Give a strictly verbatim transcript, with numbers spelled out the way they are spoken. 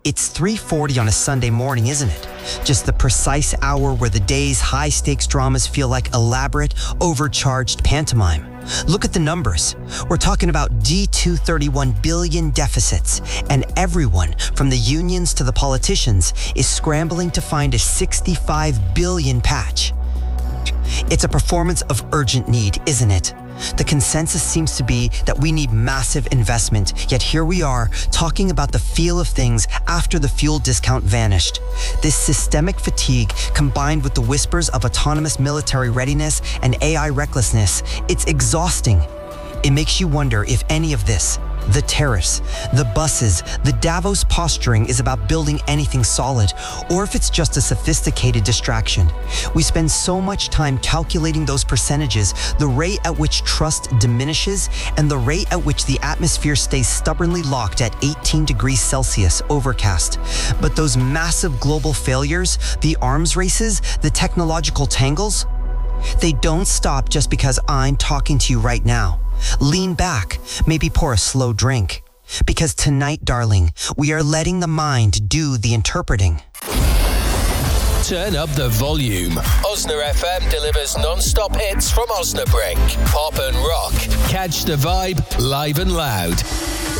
It's three forty on a Sunday morning, isn't it? Just the precise hour where the day's high-stakes dramas feel like elaborate, overcharged pantomime. Look at the numbers. We're talking about D two thirty-one billion deficits, and everyone, from the unions to the politicians, is scrambling to find a sixty-five billion patch. It's a performance of urgent need, isn't it? The consensus seems to be that we need massive investment, yet here we are talking about the feel of things after the fuel discount vanished. This systemic fatigue, combined with the whispers of autonomous military readiness and A I recklessness, it's exhausting. It makes you wonder if any of this, the tariffs, the buses, the Davos posturing is about building anything solid, or if it's just a sophisticated distraction. We spend so much time calculating those percentages, the rate at which trust diminishes, and the rate at which the atmosphere stays stubbornly locked at eighteen degrees Celsius overcast. But those massive global failures, the arms races, the technological tangles, they don't stop just because I'm talking to you right now. Lean back, maybe pour a slow drink. Because tonight, darling, we are letting the mind do the interpreting. Turn up the volume. Osna F M delivers non-stop hits from Osnabrück. Pop and rock. Catch the vibe live and loud.